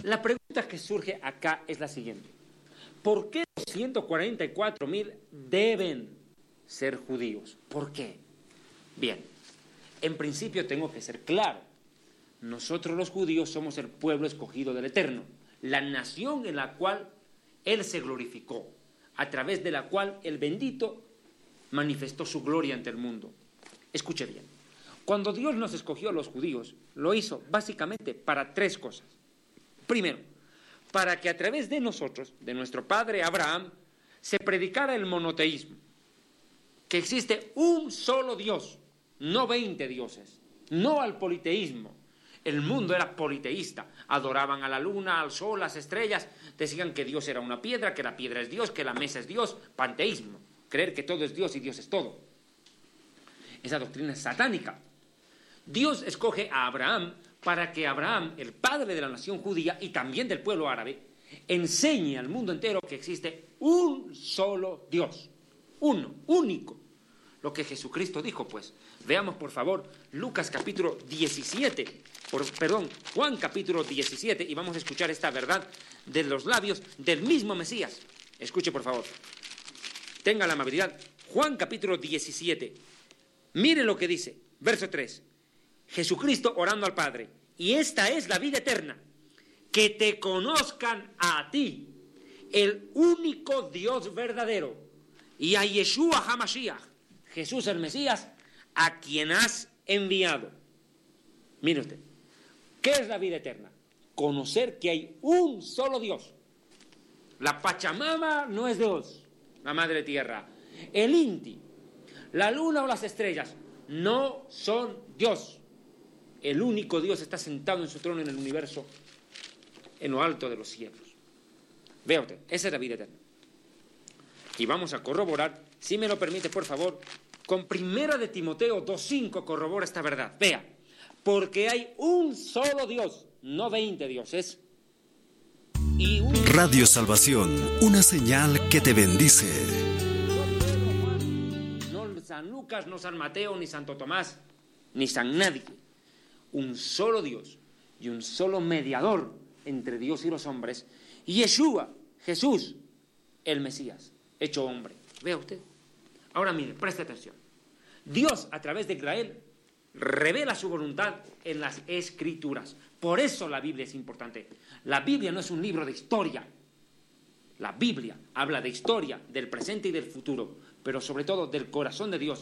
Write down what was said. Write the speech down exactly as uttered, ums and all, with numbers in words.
La pregunta que surge acá es la siguiente. ¿Por qué los ciento cuarenta y cuatro mil deben ser judíos? ¿Por qué? Bien, en principio tengo que ser claro. Nosotros los judíos somos el pueblo escogido del Eterno, la nación en la cual Él se glorificó, a través de la cual el bendito manifestó su gloria ante el mundo. Escuche bien, cuando Dios nos escogió a los judíos, lo hizo básicamente para tres cosas. Primero, para que a través de nosotros, de nuestro padre Abraham, se predicara el monoteísmo, que existe un solo Dios, no veinte dioses, no al politeísmo. El mundo era politeísta, adoraban a la luna, al sol, las estrellas, decían que Dios era una piedra, que la piedra es Dios, que la mesa es Dios, panteísmo, creer que todo es Dios y Dios es todo. Esa doctrina es satánica. Dios escoge a Abraham para que Abraham, el padre de la nación judía y también del pueblo árabe, enseñe al mundo entero que existe un solo Dios, uno, único. Lo que Jesucristo dijo, pues. Veamos, por favor, Lucas capítulo diecisiete, por, perdón, Juan capítulo diecisiete, y vamos a escuchar esta verdad de los labios del mismo Mesías. Escuche, por favor. Tenga la amabilidad. Juan capítulo diecisiete. Mire lo que dice, verso tres. Jesucristo orando al Padre. Y esta es la vida eterna, que te conozcan a ti, el único Dios verdadero, y a Yeshua HaMashiach, Jesús el Mesías, a quien has enviado. Mire usted, ¿qué es la vida eterna? Conocer que hay un solo Dios. La Pachamama no es Dios, la Madre Tierra. El Inti, la luna o las estrellas no son Dios. El único Dios está sentado en su trono en el universo, en lo alto de los cielos. Vea usted, esa es la vida eterna. Y vamos a corroborar, si me lo permite, por favor, con Primera de Timoteo dos cinco corrobora esta verdad. Vea, porque hay un solo Dios, no veinte dioses. Y un... Radio Salvación, una señal que te bendice. No San Lucas, no San Mateo, ni Santo Tomás, ni San nadie. Un solo Dios y un solo mediador entre Dios y los hombres, y Yeshua, Jesús, el Mesías, hecho hombre. Vea usted. Ahora mire, preste atención. Dios, a través de Israel, revela su voluntad en las Escrituras. Por eso la Biblia es importante. La Biblia no es un libro de historia. La Biblia habla de historia, del presente y del futuro, pero sobre todo del corazón de Dios.